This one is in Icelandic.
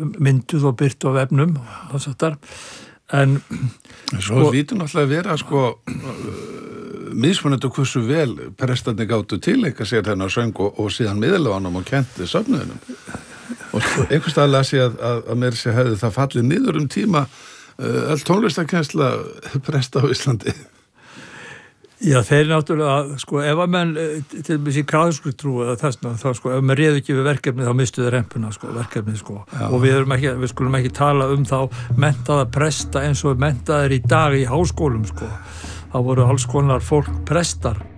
mynduð og byrt á vefnum en svo lítur náttúrulega að vera mismunandi hversu vel prestarnir gátu tileinka sér þennan söng og síðan miðlavanum og kenndi söfnuðinum og einhvers staðar las ég að mér sé hefði það fallið niður tíma all tónlistarkennsla presta á Íslandi. Já, þeir náttúrulega, ef að menn til dæmis í kaþólskri trú eða þessna, þá ef menn réðu ekki við verkefni þá mistu þeir rempuna, verkefnið, og við skulum ekki tala þá menntaða presta eins og menntaðir í dag í háskólum, þá voru alls konar fólk prestar